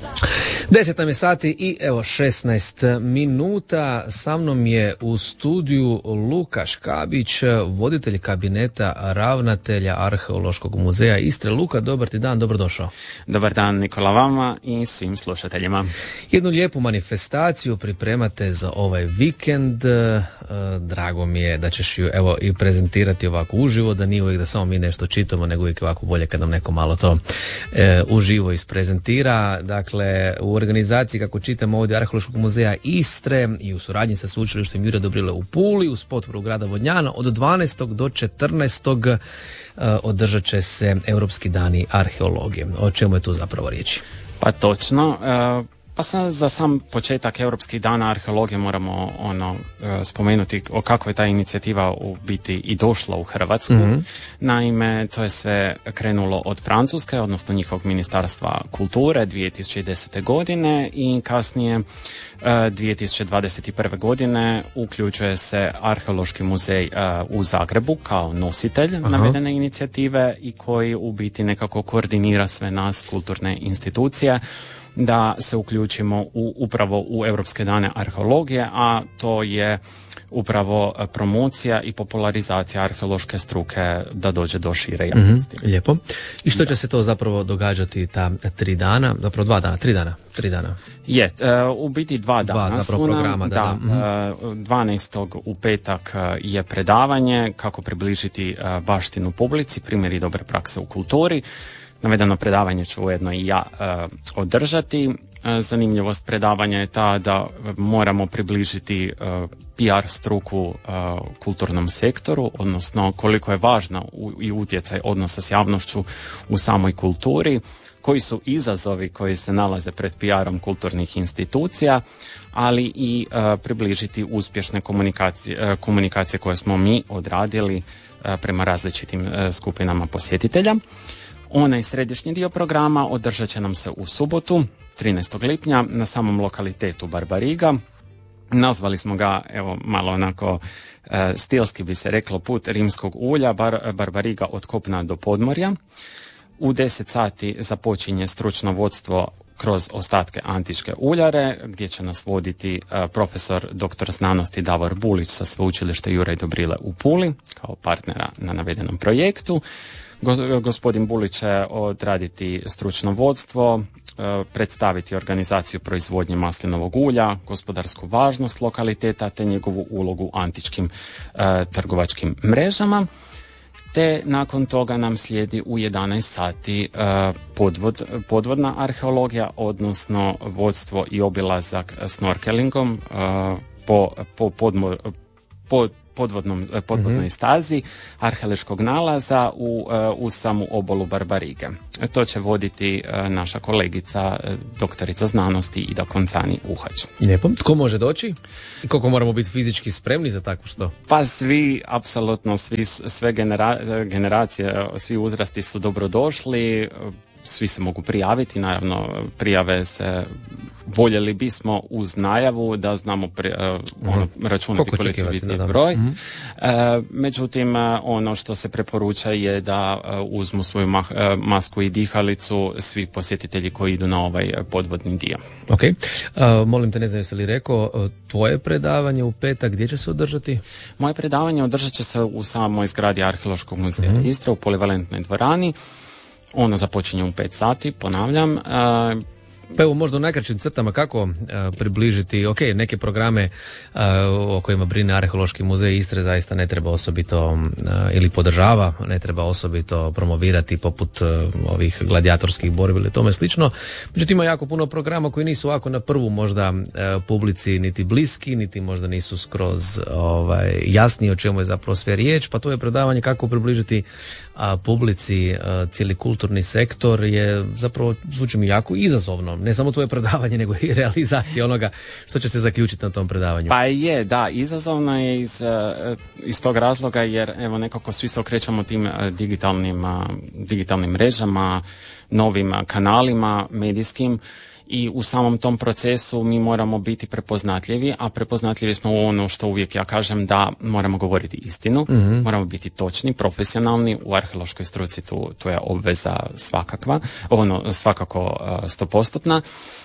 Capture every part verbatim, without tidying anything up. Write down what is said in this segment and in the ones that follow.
deset nam je sati i evo šesnaest minuta. Sa mnom je u studiju Luka Škabić, voditelj kabineta ravnatelja Arheološkog muzeja Istre. Luka, dobar ti dan, dobrodošao. Dobar dan Nikola vama i svim slušateljima. Jednu lijepu manifestaciju pripremate za ovaj vikend. Drago mi je da ćeš ju evo i prezentirati ovako uživo, da nije uvijek da samo mi nešto čitamo, nego uvijek ovako bolje kad nam neko malo to e, uživo isprezentira. Dakle, u organizaciji, kako čitam ovdje, Arheološkog muzeja Istre i u suradnji sa sveučilištem Juraj Dobrile u Puli uz potporu grada Vodnjana od dvanaestog do četrnaestog Uh, održat će se Europski dani arheologije. O čemu je tu zapravo riječ? Pa točno. Uh... Pa sam za sam početak Europskih dana arheologije moramo ono spomenuti o kako je ta inicijativa u biti i došla u Hrvatsku. Mm-hmm. Naime, to je sve krenulo od Francuske, odnosno njihovog ministarstva kulture dvije tisuće desete. godine i kasnije dvije tisuće dvadeset prve. godine uključuje se Arheološki muzej u Zagrebu kao nositelj Aha. navedene inicijative i koji u biti nekako koordinira sve nas kulturne institucije da se uključimo u, upravo u Europske dane arheologije, a to je upravo promocija i popularizacija arheološke struke da dođe do šire javnosti. Mm-hmm, lijepo. I što da. će se to zapravo događati ta tri dana, zapravo dva dana, tri dana, tri dana? Je, uh, u biti dva dana. Dva zapravo su programa, da. da. Mm-hmm. Uh, dvanaestog u petak je predavanje kako približiti uh, baštinu publici, primjeri dobre prakse u kulturi. Navedeno predavanje ću ujedno i ja uh, održati. Uh, zanimljivost predavanja je ta da moramo približiti uh, P R struku uh, kulturnom sektoru, odnosno koliko je važna u, i utjecaj odnosa s javnošću u samoj kulturi, koji su izazovi koji se nalaze pred P R-om kulturnih institucija, ali i uh, približiti uspješne komunikacije, uh, komunikacije koje smo mi odradili uh, prema različitim uh, skupinama posjetitelja. Onaj središnji dio programa održat će nam se u subotu, trinaestog lipnja, na samom lokalitetu Barbariga. Nazvali smo ga, evo, malo onako e, stilski bi se reklo, put rimskog ulja, bar, Barbariga od kopna do podmorja. U deset sati započinje stručno vodstvo kroz ostatke antičke uljare, gdje će nas voditi e, profesor doktor znanosti Davor Bulić sa sveučilišta Juraj Dobrile u Puli, kao partnera na navedenom projektu. Gospodin Bulić će odraditi stručno vodstvo, predstaviti organizaciju proizvodnje maslinovog ulja, gospodarsku važnost lokaliteta te njegovu ulogu u antičkim e, trgovačkim mrežama. Te nakon toga nam slijedi u jedanaest sati e, podvod, podvodna arheologija, odnosno vodstvo i obilazak snorkelingom e, po, po, podmor, po podvodnom, podvodnoj mm-hmm. stazi arheološkog nalaza u, u samu obalu Barbarige. To će voditi naša kolegica, doktorica znanosti Ida Koncani-Uhać. Lijepo. Tko može doći? I koliko moramo biti fizički spremni za takvo što? Pa svi, apsolutno svi, sve genera- generacije, svi uzrasti su dobrodošli. Svi se mogu prijaviti, naravno prijave se voljeli bismo uz najavu da znamo pri, uh, ono, računati koliko će biti da, broj. Mm-hmm. Uh, međutim, uh, ono što se preporuča je da uh, uzmu svoju ma- uh, masku i dihalicu svi posjetitelji koji idu na ovaj podvodni dio. Ok. Uh, molim te, ne znam jesi li rekao, uh, tvoje predavanje u petak gdje će se održati? Moje predavanje održat će se u samoj zgradi Arheološkog muzeja mm-hmm. Istre u polivalentnoj dvorani. Ono započinje u pet sati, ponavljam. Uh, Pa evo možda u najkraćim crtama kako uh, približiti, ok, neke programe uh, o kojima brine Arheološki muzej Istre zaista ne treba osobito uh, ili podržava, ne treba osobito promovirati poput uh, ovih gladijatorskih borbi ili tome slično. Međutim, ima jako puno programa koji nisu ovako na prvu možda uh, publici niti bliski, niti možda nisu skroz ovaj, jasni o čemu je zapravo sve riječ, pa to je predavanje kako približiti a publici a, cijeli kulturni sektor je zapravo, zvuči mi jako izazovno. Ne samo tvoje predavanje, nego i realizacija onoga što će se zaključiti na tom predavanju. Pa je, da, izazovno je iz, iz tog razloga jer evo nekako svi se okrećemo tim digitalnim, digitalnim mrežama, novim kanalima medijskim. I u samom tom procesu mi moramo biti prepoznatljivi, a prepoznatljivi smo u ono što uvijek ja kažem, da moramo govoriti istinu, mm-hmm. moramo biti točni, profesionalni, u arheološkoj struci tu, tu je obveza svakakva, ono svakako stopostotna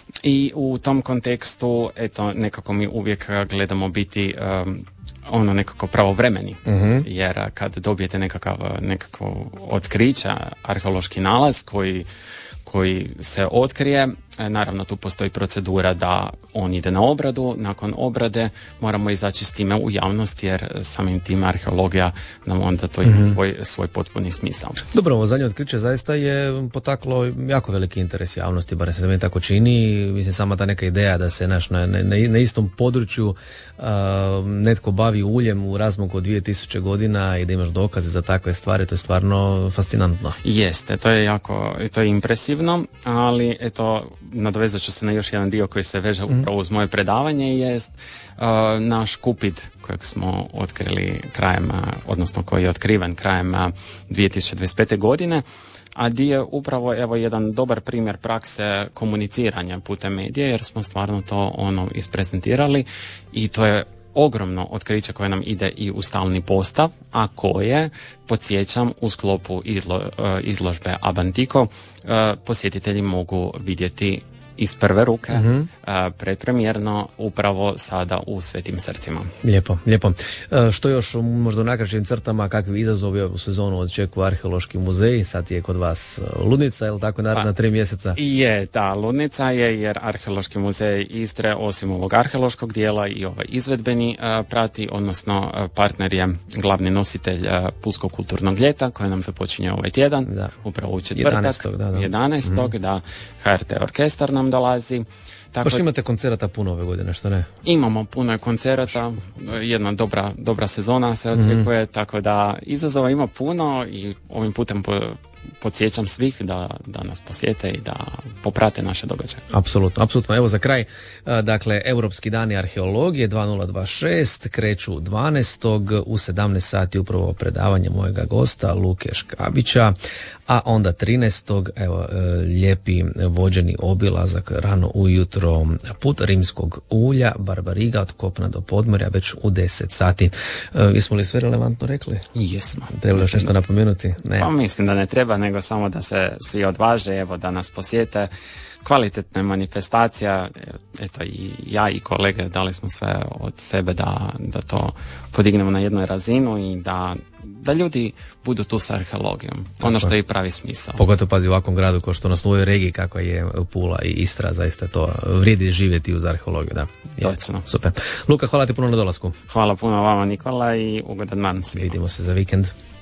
i u tom kontekstu eto nekako mi uvijek gledamo biti um, ono nekako pravovremeni, mm-hmm. jer kad dobijete nekakav, nekako otkriće, arheološki nalaz koji koji se otkrije, naravno tu postoji procedura da on ide na obradu, nakon obrade moramo izaći s time u javnost jer samim tim arheologija nam onda to ima mm-hmm. svoj, svoj potpuni smisao. Dobro, ovo zadnje otkriće zaista je potaklo jako veliki interes javnosti, bar se za meni tako čini, mislim sama ta neka ideja da se naš na, na, na istom području uh, netko bavi uljem u razmaku od dvije tisuće godina i da imaš dokaze za takve stvari, to je stvarno fascinantno. Jeste, to je jako, to je impresivno, ali eto, nadovezat ću se na još jedan dio koji se veže upravo uz moje predavanje, jest uh, naš Kupid kojeg smo otkrili krajem, odnosno koji je otkriven krajem dvije tisuće dvadeset pete. godine, a di je upravo evo jedan dobar primjer prakse komuniciranja putem medija, jer smo stvarno to ono isprezentirali i to je ogromno otkriće koje nam ide i u stalni postav, a koje, podsjećam, u sklopu izlo, izložbe Abantiko posjetitelji mogu vidjeti iz prve ruke, mm-hmm. predpremjerno upravo sada u Svetim srcima. Lijepo, lijepo. Što još možda u najkraćim crtama, kakvi izazovi u sezonu očekuju Arheološki muzej? Sad je kod vas Ludnica, je li tako, naravno tri mjeseca? Je, da, Ludnica je, jer Arheološki muzej Istre, osim ovog arheološkog dijela i ovaj izvedbeni prati, odnosno partner je glavni nositelj Pulskog kulturnog ljeta, koje nam započinje ovaj tjedan, da. Upravo u četvrtak, jedanaestog da, da. jedanaestog Mm-hmm. da H R T orkestar nam dolazi. Tako, baš imate koncerata puno ove godine, što ne? Imamo puno koncerata, jedna dobra, dobra sezona se očekuje, mm-hmm. tako da izazova ima puno i ovim putem po, podsjećam svih da, da nas posjete i da poprate naše događaje. Apsolutno, apsolutno. Evo za kraj, dakle, Europski dani arheologije dva tisuće dvadeset šest kreću dvanaestog u sedamnaest sati upravo predavanje mojega gosta Luke Škabića, a onda trinaestog evo lijepi vođeni obilazak rano ujutro put rimskog ulja Barbariga od kopna do podmorja već u deset sati. Jesmo li sve relevantno rekli? Jesmo. Treba još nešto napomenuti? Ne. Pa mislim da ne treba, nego samo da se svi odvaže, evo da nas posjete. Kvalitetna manifestacija, eto i ja i kolege dali smo sve od sebe da, da to podignemo na jednu razinu i da, da ljudi budu tu sa arheologijom. Tako, ono što je i pravi smisao. Pogotovo pazi u ovakvom gradu kao što na svojoj regiji kako je Pula i Istra, zaista to vrijedi živjeti uz arheologiju. Da. Točno. Super. Luka, hvala ti puno na dolasku. Hvala puno vama Nikola i ugodan dan svima. Vidimo se za vikend.